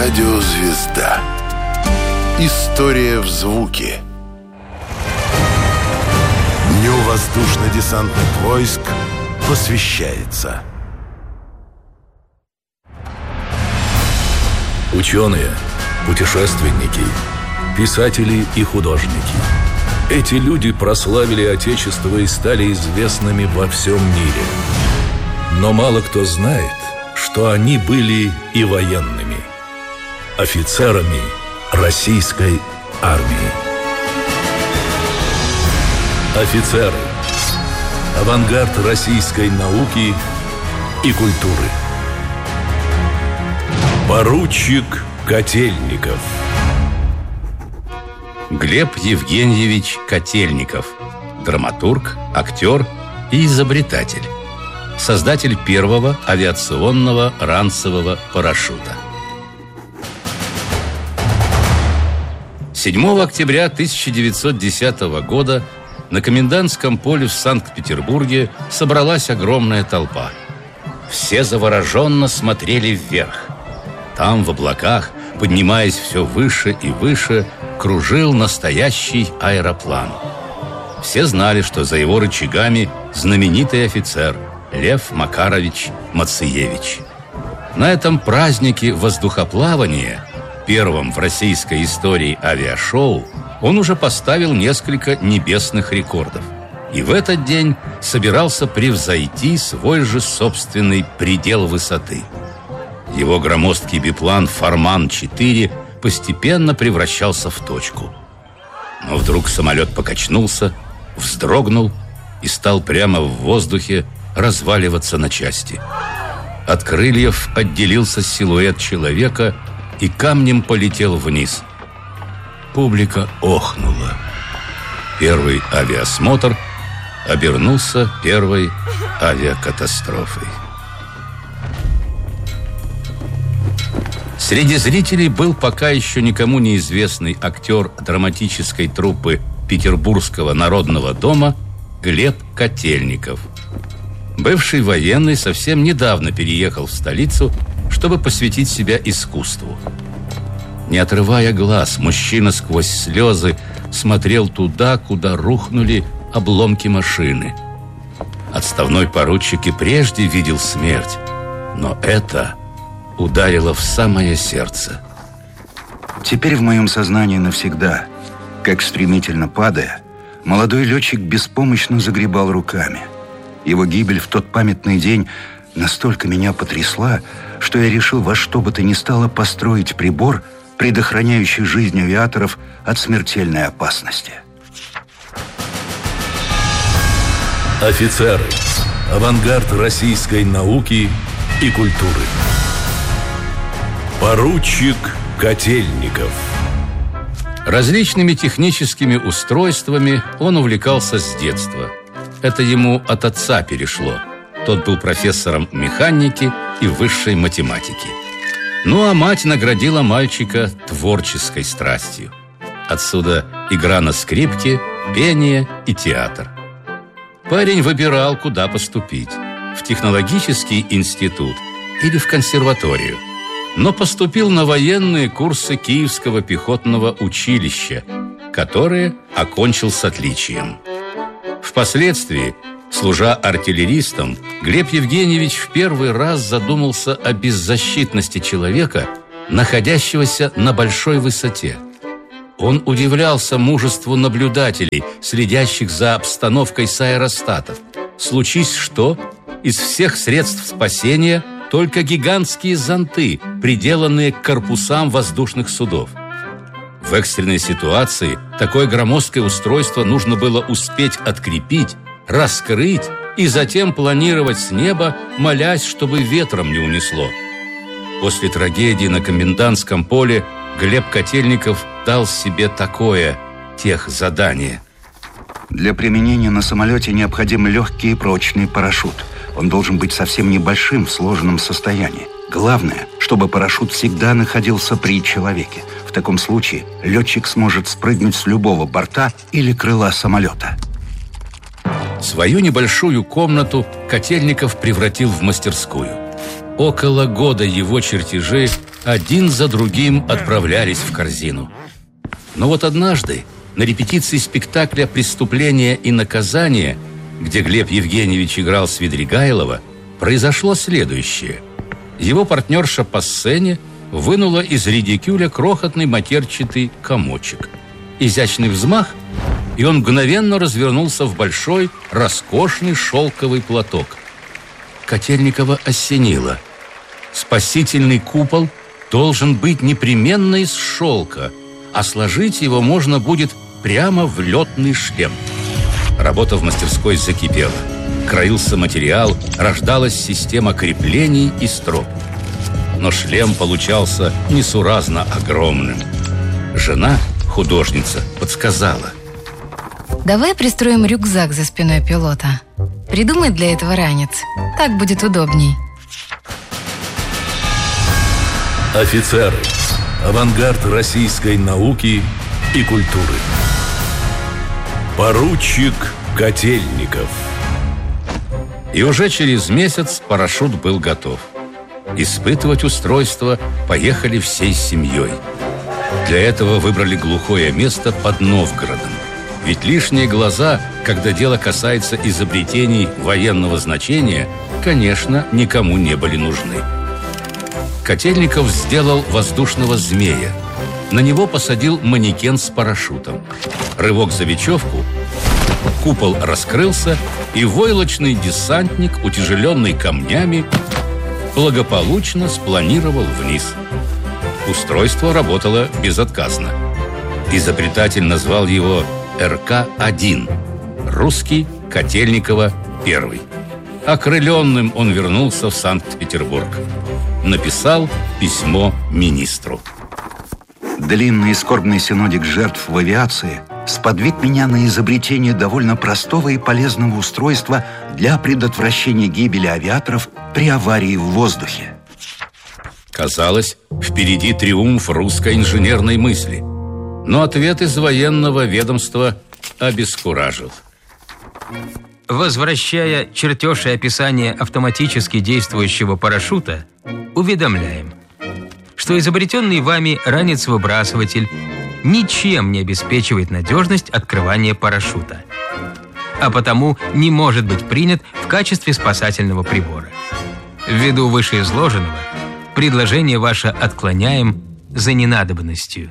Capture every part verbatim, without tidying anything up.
Радиозвезда. История в звуке. Дню воздушно-десантных войск посвящается. Ученые, путешественники, писатели и художники. Эти люди прославили Отечество и стали известными во всем мире. Но мало кто знает, что они были и военными, офицерами российской армии. Офицеры. Авангард российской науки и культуры. Поручик Котельников. Глеб Евгеньевич Котельников. Драматург, актер и изобретатель. Создатель первого авиационного ранцевого парашюта. седьмого октября тысяча девятьсот десятого года на Комендантском поле в Санкт-Петербурге собралась огромная толпа. Все завороженно смотрели вверх. Там, в облаках, поднимаясь все выше и выше, кружил настоящий аэроплан. Все знали, что за его рычагами знаменитый офицер Лев Макарович Мациевич. На этом празднике воздухоплавания, первом в российской истории авиашоу, он уже поставил несколько небесных рекордов. И в этот день собирался превзойти свой же собственный предел высоты. Его громоздкий биплан «Фарман четыре» постепенно превращался в точку. Но вдруг самолет покачнулся, вздрогнул и стал прямо в воздухе разваливаться на части. От крыльев отделился силуэт человека и камнем полетел вниз. Публика охнула. Первый авиасмотр обернулся первой авиакатастрофой. Среди зрителей был пока еще никому неизвестный актер драматической труппы Петербургского народного дома Глеб Котельников. Бывший военный совсем недавно переехал в столицу, чтобы посвятить себя искусству. Не отрывая глаз, мужчина сквозь слезы смотрел туда, куда рухнули обломки машины. Отставной поручик и прежде видел смерть, но это ударило в самое сердце. Теперь в моем сознании навсегда, как стремительно падая, молодой летчик беспомощно загребал руками. Его гибель в тот памятный день настолько меня потрясла, что я решил во что бы то ни стало построить прибор, предохраняющий жизнь авиаторов от смертельной опасности. Офицеры. Авангард российской науки и культуры. Поручик Котельников. Различными техническими устройствами он увлекался с детства. Это ему от отца перешло. Тот был профессором механики и высшей математики. Ну а мать наградила мальчика творческой страстью. Отсюда игра на скрипке, пение и театр. Парень выбирал, куда поступить: в технологический институт или в консерваторию. Но поступил на военные курсы Киевского пехотного училища, которые окончил с отличием. Впоследствии, служа артиллеристом, Глеб Евгеньевич в первый раз задумался о беззащитности человека, находящегося на большой высоте. Он удивлялся мужеству наблюдателей, следящих за обстановкой с аэростатов. Случись что, из всех средств спасения только гигантские зонты, приделанные к корпусам воздушных судов. В экстренной ситуации такое громоздкое устройство нужно было успеть открепить, раскрыть и затем планировать с неба, молясь, чтобы ветром не унесло. После трагедии на Комендантском поле Глеб Котельников дал себе такое техзадание. Для применения на самолете необходим легкий и прочный парашют. Он должен быть совсем небольшим в сложенном состоянии. Главное, чтобы парашют всегда находился при человеке. В таком случае летчик сможет спрыгнуть с любого борта или крыла самолета. Свою небольшую комнату Котельников превратил в мастерскую. Около года его чертежи один за другим отправлялись в корзину. Но вот однажды на репетиции спектакля «Преступление и наказание», где Глеб Евгеньевич играл Свидригайлова, произошло следующее. Его партнерша по сцене вынула из редикюля крохотный матерчатый комочек. Изящный взмах, и он мгновенно развернулся в большой, роскошный шелковый платок. Котельникова осенило. Спасительный купол должен быть непременно из шелка, а сложить его можно будет прямо в летный шлем. Работа в мастерской закипела. Краился материал, рождалась система креплений и строп. Но шлем получался несуразно огромным. Жена, художница, подсказала: давай пристроим рюкзак за спиной пилота. Придумай для этого ранец. Так будет удобней. Офицеры. Авангард российской науки и культуры. Поручик Котельников. И уже через месяц парашют был готов. Испытывать устройство поехали всей семьей. Для этого выбрали глухое место под Новгородом. Ведь лишние глаза, когда дело касается изобретений военного значения, конечно, никому не были нужны. Котельников сделал воздушного змея. На него посадил манекен с парашютом. Рывок за бечевку, купол раскрылся, и войлочный десантник, утяжеленный камнями, благополучно спланировал вниз. Устройство работало безотказно. Изобретатель назвал его эр ка один, русский Котельникова первый. Окрыленным он вернулся в Санкт-Петербург. Написал письмо министру. Длинный и скорбный синодик жертв в авиации сподвиг меня на изобретение довольно простого и полезного устройства для предотвращения гибели авиаторов при аварии в воздухе. Казалось, впереди триумф русской инженерной мысли. Но ответ из военного ведомства обескуражил. Возвращая чертеж и описание автоматически действующего парашюта, уведомляем, что изобретенный вами ранец-выбрасыватель ничем не обеспечивает надежность открывания парашюта, а потому не может быть принят в качестве спасательного прибора. Ввиду вышеизложенного, предложение ваше отклоняем за ненадобностью.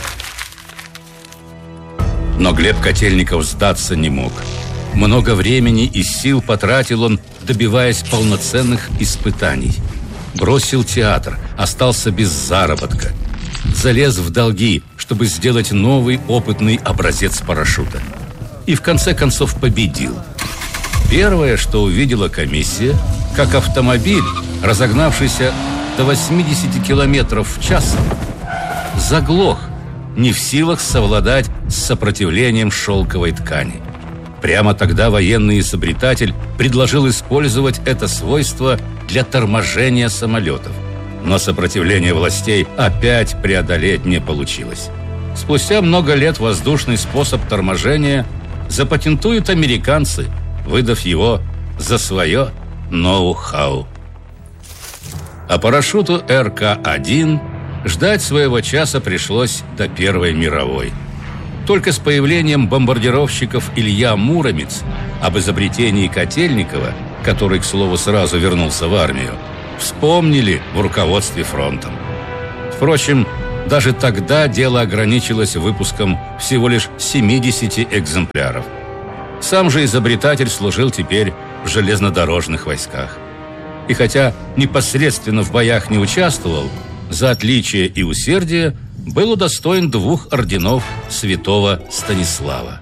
Но Глеб Котельников сдаться не мог. Много времени и сил потратил он, добиваясь полноценных испытаний. Бросил театр, остался без заработка. Залез в долги, чтобы сделать новый опытный образец парашюта. И в конце концов победил. Первое, что увидела комиссия, как автомобиль, разогнавшийся до восьмидесяти километров в час, заглох, не в силах совладать с сопротивлением шелковой ткани. Прямо тогда военный изобретатель предложил использовать это свойство для торможения самолетов. Но сопротивление властей опять преодолеть не получилось. Спустя много лет воздушный способ торможения запатентуют американцы, выдав его за свое ноу-хау. А парашюту эр ка один ждать своего часа пришлось до Первой мировой. Только с появлением бомбардировщиков Илья Муромец об изобретении Котельникова, который, к слову, сразу вернулся в армию, вспомнили в руководстве фронтом. Впрочем, даже тогда дело ограничилось выпуском всего лишь семидесяти экземпляров. Сам же изобретатель служил теперь в железнодорожных войсках. И хотя непосредственно в боях не участвовал, за отличие и усердие был удостоен двух орденов святого Станислава.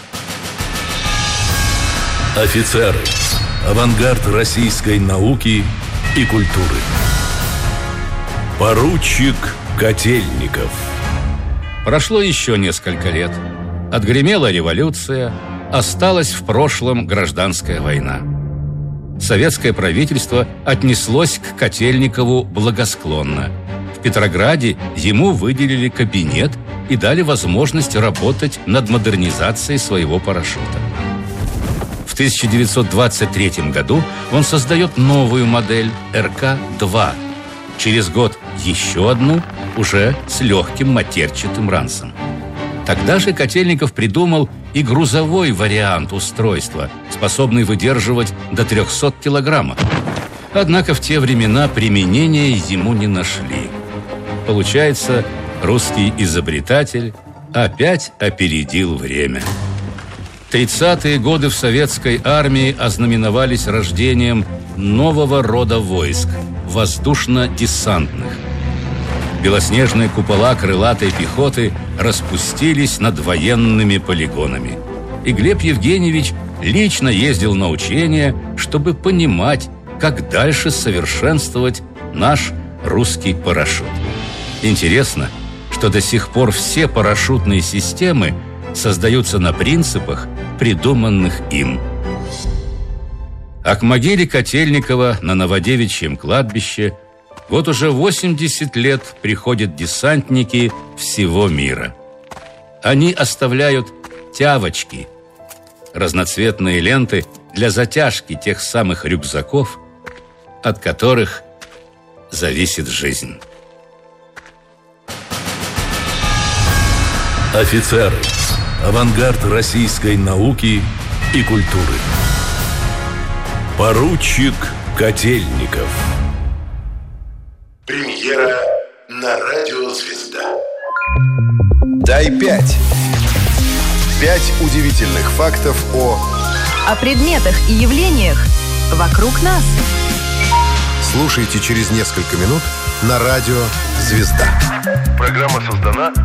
Офицеры. Авангард российской науки и культуры. Поручик Котельников. Прошло еще несколько лет. Отгремела революция, осталась в прошлом гражданская война. Советское правительство отнеслось к Котельникову благосклонно. В Петрограде ему выделили кабинет и дали возможность работать над модернизацией своего парашюта. В тысяча девятьсот двадцать третьем году он создает новую модель эр ка два. Через год еще одну, уже с легким матерчатым ранцем. Тогда же Котельников придумал и грузовой вариант устройства, способный выдерживать до трехсот килограммов. Однако в те времена применения ему не нашли. Получается, русский изобретатель опять опередил время. тридцатые годы в советской армии ознаменовались рождением нового рода войск – воздушно-десантных. Белоснежные купола крылатой пехоты распустились над военными полигонами. И Глеб Евгеньевич лично ездил на учения, чтобы понимать, как дальше совершенствовать наш русский парашют. Интересно, что до сих пор все парашютные системы создаются на принципах, придуманных им. А к могиле Котельникова на Новодевичьем кладбище вот уже восемьдесят лет приходят десантники всего мира. Они оставляют тявочки, разноцветные ленты для затяжки тех самых рюкзаков, от которых зависит жизнь. Офицеры. Авангард российской науки и культуры. Поручик Котельников. Премьера на радио «Звезда». Дай пять. Пять удивительных фактов о... О предметах и явлениях вокруг нас. Слушайте через несколько минут на радио «Звезда». Программа создана